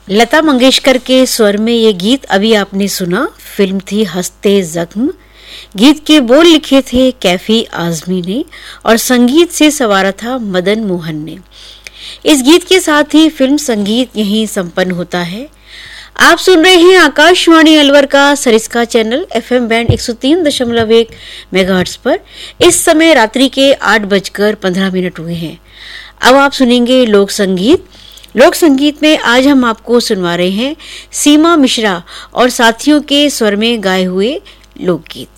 लता मंगेशकर के स्वर में ये गीत अभी आपने सुना। फिल्म थी हंसते जख्म। गीत के बोल लिखे थे कैफी आजमी ने और संगीत से संवारा था मदन मोहन ने। इस गीत के साथ ही फिल्म संगीत यहीं संपन्न होता है। आप सुन रहे हैं आकाशवाणी अलवर का Sariska channel FM band 103.1 megahertz पर। इस समय रात्रि के 8:15 हुए हैं। अब आप सुनेंगे लोक संगीत। लोक संगीत में आज हम आपको सुनवा रहे हैं सीमा मिश्रा और साथियों के स्वर में गाए हुए लोकगीत।